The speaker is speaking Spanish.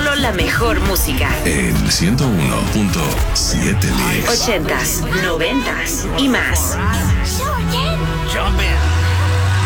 Solo la mejor música. En 101.7 Mix. 80s, 90s y más. Jump in.